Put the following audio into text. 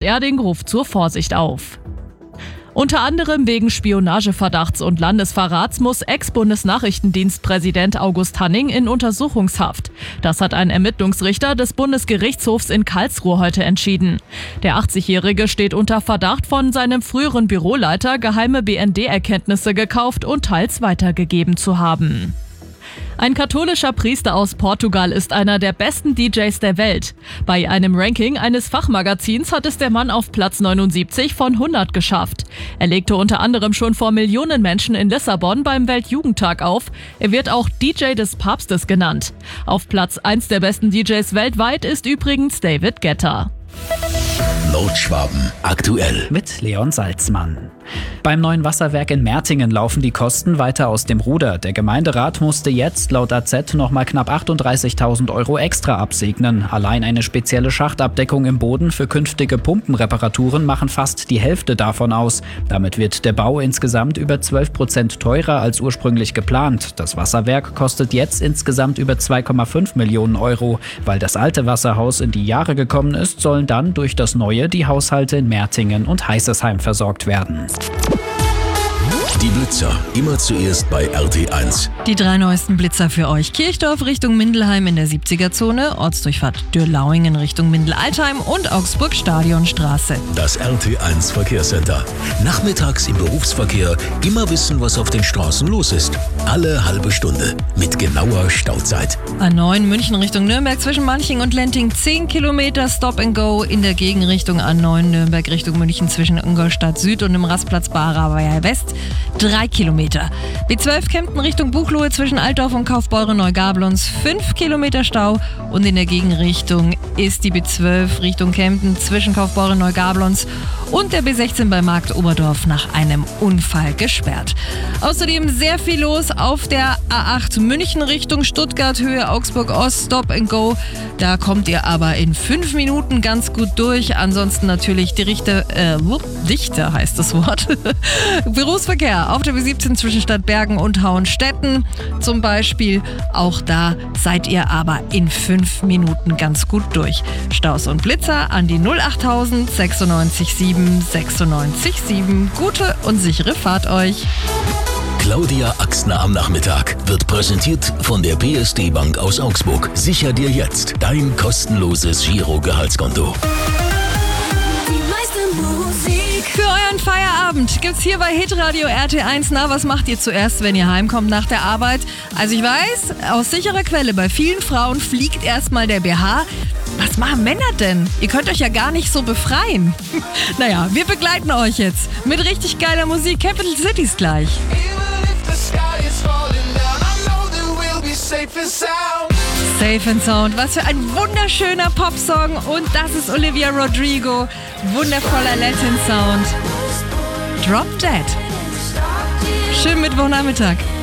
Erding ruft zur Vorsicht auf. Unter anderem wegen Spionageverdachts und Landesverrats muss Ex-Bundesnachrichtendienstpräsident August Hanning in Untersuchungshaft. Das hat ein Ermittlungsrichter des Bundesgerichtshofs in Karlsruhe heute entschieden. Der 80-Jährige steht unter Verdacht, von seinem früheren Büroleiter geheime BND-Erkenntnisse gekauft und teils weitergegeben zu haben. Ein katholischer Priester aus Portugal ist einer der besten DJs der Welt. Bei einem Ranking eines Fachmagazins hat es der Mann auf Platz 79 von 100 geschafft. Er legte unter anderem schon vor Millionen Menschen in Lissabon beim Weltjugendtag auf. Er wird auch DJ des Papstes genannt. Auf Platz 1 der besten DJs weltweit ist übrigens David Guetta. Nordschwaben aktuell mit Leon Salzmann. Beim neuen Wasserwerk in Mertingen laufen die Kosten weiter aus dem Ruder. Der Gemeinderat musste jetzt laut AZ nochmal knapp 38.000 Euro extra absegnen. Allein eine spezielle Schachtabdeckung im Boden für künftige Pumpenreparaturen machen fast die Hälfte davon aus. Damit wird der Bau insgesamt über 12% teurer als ursprünglich geplant. Das Wasserwerk kostet jetzt insgesamt über 2,5 Millionen Euro. Weil das alte Wasserhaus in die Jahre gekommen ist, sollen dann durch das neue die Haushalte in Mertingen und Heißesheim versorgt werden. Die Blitzer, immer zuerst bei RT1. Die 3 neuesten Blitzer für euch. Kirchdorf Richtung Mindelheim in der 70er-Zone, Ortsdurchfahrt Dürlauingen Richtung Mindel-Altheim und Augsburg-Stadionstraße. Das RT1 Verkehrscenter. Nachmittags im Berufsverkehr immer wissen, was auf den Straßen los ist. Alle halbe Stunde mit genauer Stauzeit. A9 München Richtung Nürnberg zwischen Manching und Lenting 10 Kilometer Stop and Go. In der Gegenrichtung A9 Nürnberg Richtung München zwischen Ingolstadt Süd und dem Rastplatz Baraweier West 3 Kilometer. B12 Kempten Richtung Buchloe zwischen Altdorf und Kaufbeuren-Neugablons 5 Kilometer Stau und in der Gegenrichtung ist die B12 Richtung Kempten zwischen Kaufbeuren-Neugablons und der B16 bei Markt Oberdorf nach einem Unfall gesperrt. Außerdem sehr viel los auf der A8 München Richtung Stuttgart Höhe Augsburg Ost Stop and Go. Da kommt ihr aber in 5 Minuten ganz gut durch. Ansonsten natürlich dichte heißt das Wort. Berufsverkehr auf der B17 zwischen Stadtbergen und Hauenstetten zum Beispiel. Auch da seid ihr aber in 5 Minuten ganz gut durch. Staus und Blitzer an die 08000 96 7 96 7. Gute und sichere Fahrt euch. Claudia Axtner am Nachmittag wird präsentiert von der PSD Bank aus Augsburg. Sicher dir jetzt dein kostenloses Giro-Gehaltskonto. Für euren Feierabend gibt's hier bei Hitradio RT1. Na, was macht ihr zuerst, wenn ihr heimkommt nach der Arbeit? Also ich weiß, aus sicherer Quelle, bei vielen Frauen fliegt erstmal der BH. Was machen Männer denn? Ihr könnt euch ja gar nicht so befreien. Naja, wir begleiten euch jetzt mit richtig geiler Musik. Capital Cities gleich. Safe and Sound, was für ein wunderschöner Popsong. Und das ist Olivia Rodrigo. Wundervoller Latin Sound. Drop Dead. Schönen Mittwochnachmittag.